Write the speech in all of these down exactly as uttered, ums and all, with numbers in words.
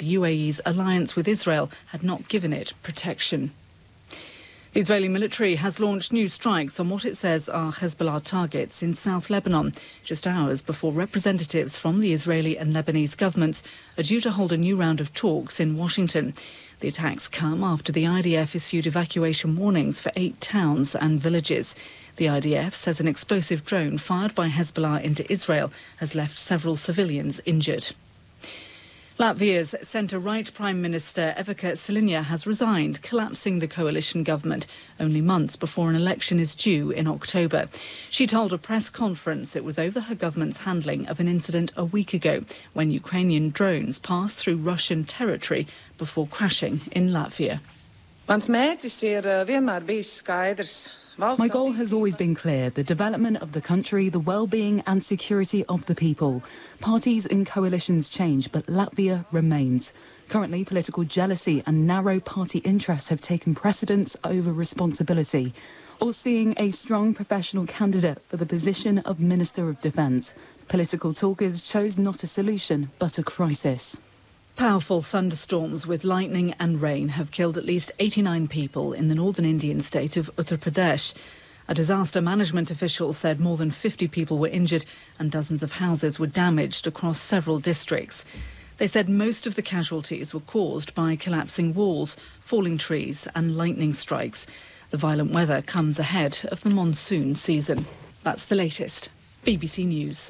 the U A E's alliance with Israel had not given it protection. The Israeli military has launched new strikes on what it says are Hezbollah targets in South Lebanon, just hours before representatives from the Israeli and Lebanese governments are due to hold a new round of talks in Washington. The attacks come after the I D F issued evacuation warnings for eight towns and villages. The I D F says an explosive drone fired by Hezbollah into Israel has left several civilians injured. Latvia's centre-right Prime Minister Evika Siliņa has resigned, collapsing the coalition government only months before an election is due in October. She told a press conference it was over her government's handling of an incident a week ago when Ukrainian drones passed through Russian territory before crashing in Latvia. Mans mērķis ir vienmēr bijis skaidrs. My goal has always been clear: the development of the country, the well-being and security of the people. Parties and coalitions change, but Latvia remains. Currently, political jealousy and narrow party interests have taken precedence over responsibility, or seeing a strong professional candidate for the position of Minister of Defence. Political talkers chose not a solution, but a crisis. Powerful thunderstorms with lightning and rain have killed at least eighty-nine people in the northern Indian state of Uttar Pradesh. A disaster management official said more than fifty people were injured and dozens of houses were damaged across several districts. They said most of the casualties were caused by collapsing walls, falling trees and lightning strikes. The violent weather comes ahead of the monsoon season. That's the latest. B B C News.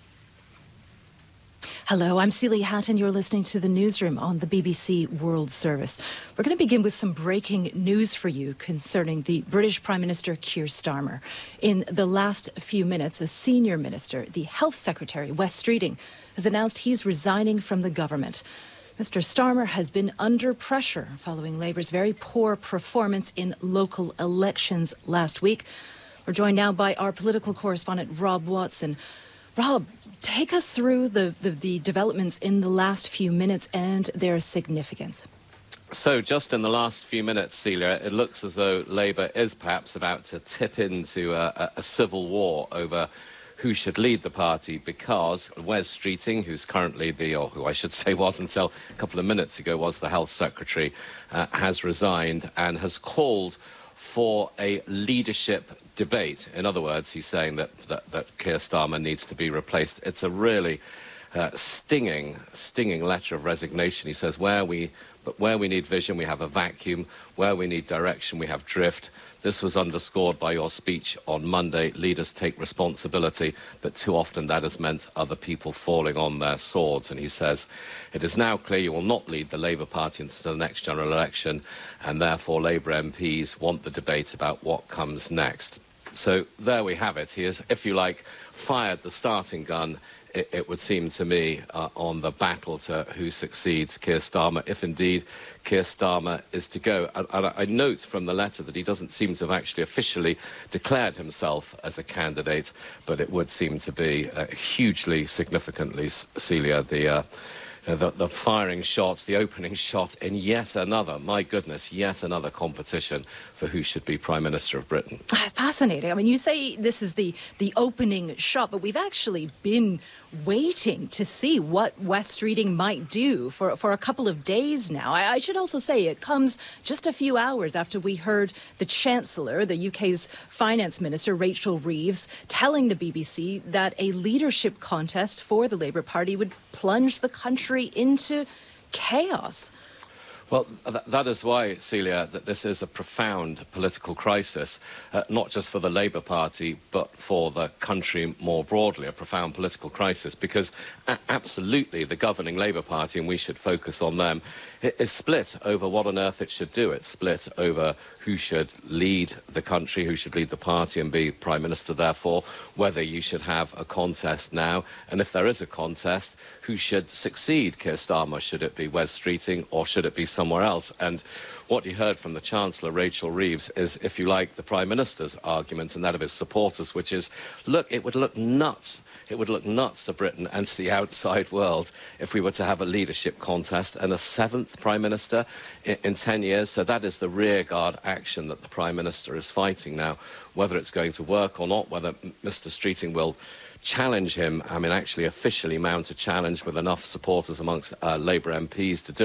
Hello, I'm Celia Hatton. You're listening to the newsroom on the B B C World Service. We're going to begin with some breaking news for you concerning the British Prime Minister Keir Starmer. In the last few minutes, a senior minister, the Health Secretary, Wes Streeting, has announced he's resigning from the government. Mister Starmer has been under pressure following Labour's very poor performance in local elections last week. We're joined now by our political correspondent, Rob Watson. Rob, take us through the, the, the developments in the last few minutes and their significance. So just in the last few minutes, Celia, it looks as though Labour is perhaps about to tip into a, a civil war over who should lead the party, because Wes Streeting, who's currently the, or who I should say was until a couple of minutes ago, was the Health Secretary, uh, has resigned and has called for a leadership debate. In other words, he's saying that, that, that Keir Starmer needs to be replaced. It's a really uh, stinging, stinging letter of resignation. He says, where we, but where we need vision, we have a vacuum. Where we need direction, we have drift. This was underscored by your speech on Monday. Leaders take responsibility, but too often that has meant other people falling on their swords. And he says, it is now clear you will not lead the Labour Party into the next general election, and therefore Labour M Ps want the debate about what comes next. So there we have it. He has, if you like, fired the starting gun, it, it would seem to me, uh, on the battle to who succeeds Keir Starmer, if indeed Keir Starmer is to go. And, and I note from the letter that he doesn't seem to have actually officially declared himself as a candidate, but it would seem to be uh, hugely significantly, Celia, the... Uh, The, the firing shot, the opening shot in yet another, my goodness, yet another competition for who should be Prime Minister of Britain. Fascinating. I mean, you say this is the, the opening shot, but we've actually been waiting to see what Wes Streeting might do for, for a couple of days now. I, I should also say it comes just a few hours after we heard the Chancellor, the U K's Finance Minister, Rachel Reeves, telling the B B C that a leadership contest for the Labour Party would plunge the country into chaos. Well, th that is why, Celia, that this is a profound political crisis, uh, not just for the Labour Party, but for the country more broadly, a profound political crisis, because a absolutely the governing Labour Party, and we should focus on them, it is split over what on earth it should do. It's split over who should lead the country, who should lead the party and be Prime Minister, therefore, whether you should have a contest now, and if there is a contest, who should succeed Keir Starmer? Should it be Wes Streeting or should it be somewhere else? And what you heard from the Chancellor, Rachel Reeves, is, if you like, the Prime Minister's argument and that of his supporters, which is, look, it would look nuts. It would look nuts to Britain and to the outside world if we were to have a leadership contest and a seventh Prime Minister in, in ten years. So that is the rearguard action that the Prime Minister is fighting now. Whether it's going to work or not, whether Mr Streeting will challenge him, I mean, actually officially mount a challenge with enough supporters amongst uh, Labour M Ps to do